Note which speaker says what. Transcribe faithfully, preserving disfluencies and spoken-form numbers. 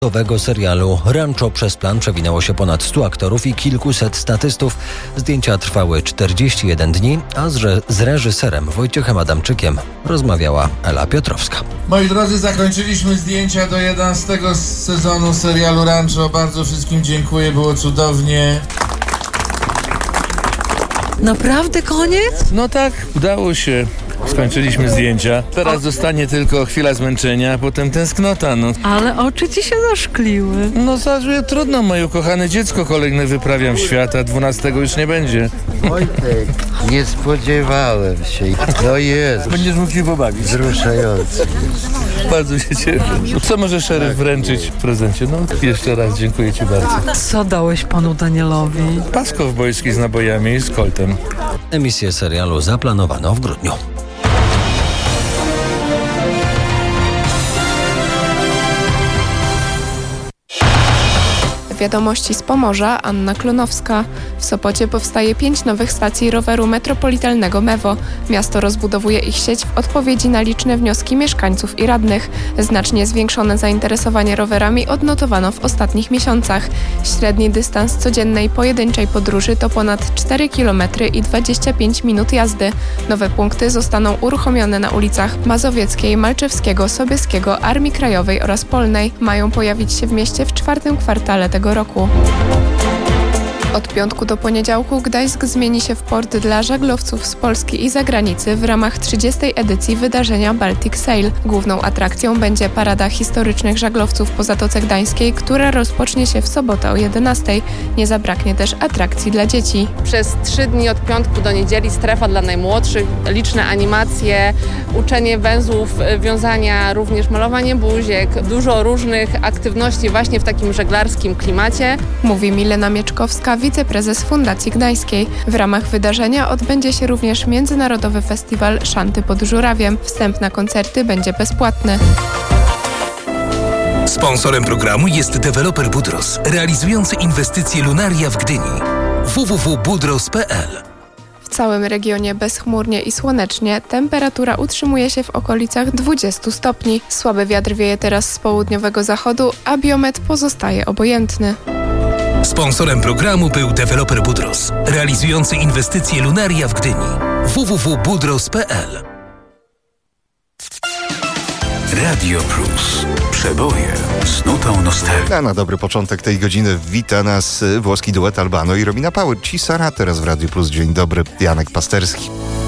Speaker 1: nowego serialu Rancho przez plan przewinęło się ponad stu aktorów i kilkuset statystów. Zdjęcia trwały czterdzieści jeden dni, a z, re- z reżyserem Wojciechem Adamczykiem rozmawiała Ela Piotrowska.
Speaker 2: Moi drodzy, zakończyliśmy zdjęcia do jedenastego sezonu serialu Rancho. Bardzo wszystkim dziękuję, było cudownie.
Speaker 3: Naprawdę koniec?
Speaker 4: No tak, udało się. Skończyliśmy zdjęcia. Teraz zostanie tylko chwila zmęczenia, a potem tęsknota, no.
Speaker 3: Ale oczy ci się zaszkliły.
Speaker 4: No zaraz, trudno, moje ukochane dziecko kolejne wyprawiam w świat, a dwunastego już nie będzie.
Speaker 5: Wojtek, nie spodziewałem się. No jest.
Speaker 4: Będziesz mógł się pobawić.
Speaker 5: Wzruszający.
Speaker 4: Bardzo się cieszę. Co może szeryf wręczyć w prezencie? No, jeszcze raz dziękuję ci bardzo.
Speaker 3: Co dałeś panu Danielowi?
Speaker 4: Pas kowbojski z nabojami i z koltem.
Speaker 1: Emisję serialu zaplanowano w grudniu.
Speaker 6: Wiadomości z Pomorza, Anna Klonowska. W Sopocie powstaje pięć nowych stacji roweru metropolitalnego Mewo. Miasto rozbudowuje ich sieć w odpowiedzi na liczne wnioski mieszkańców i radnych. Znacznie zwiększone zainteresowanie rowerami odnotowano w ostatnich miesiącach. Średni dystans codziennej pojedynczej podróży to ponad cztery kilometry i dwadzieścia pięć minut jazdy. Nowe punkty zostaną uruchomione na ulicach Mazowieckiej, Malczewskiego, Sobieskiego, Armii Krajowej oraz Polnej. Mają pojawić się w mieście w czwartym kwartale tego roku. Od piątku do poniedziałku Gdańsk zmieni się w port dla żaglowców z Polski i zagranicy w ramach trzydziestej edycji wydarzenia Baltic Sail. Główną atrakcją będzie parada historycznych żaglowców po Zatoce Gdańskiej, która rozpocznie się w sobotę o jedenastej. Nie zabraknie też atrakcji dla dzieci.
Speaker 7: Przez trzy dni od piątku do niedzieli strefa dla najmłodszych, liczne animacje, uczenie węzłów, wiązania, również malowanie buziek, dużo różnych aktywności właśnie w takim żeglarskim klimacie.
Speaker 6: Mówi Milena Mieczkowska, wiceprezes Fundacji Gdańskiej. W ramach wydarzenia odbędzie się również Międzynarodowy Festiwal Szanty pod Żurawiem. Wstęp na koncerty będzie bezpłatny.
Speaker 8: Sponsorem programu jest deweloper Budros, realizujący inwestycje Lunaria w Gdyni. w w w kropka budros kropka p l.
Speaker 6: W całym regionie bezchmurnie i słonecznie. Temperatura utrzymuje się w okolicach dwudziestu stopni. Słaby wiatr wieje teraz z południowego zachodu, a biometr pozostaje obojętny.
Speaker 8: Sponsorem programu był deweloper Budros, realizujący inwestycje Lunaria w Gdyni. w w w kropka budros kropka p l. Radio Plus. Przeboje z nutą nostalgii.
Speaker 9: A na dobry początek tej godziny wita nas włoski duet Albano i Romina Power. Ci Sara teraz w Radio Plus. Dzień dobry, Janek Pasterski.